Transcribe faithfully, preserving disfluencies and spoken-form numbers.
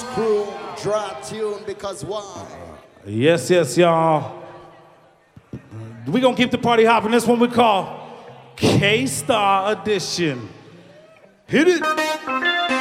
House crew, draw tune because why? Yes, yes, y'all. We gonna keep the party hopping. This one we call K-Star Edition. Hit it.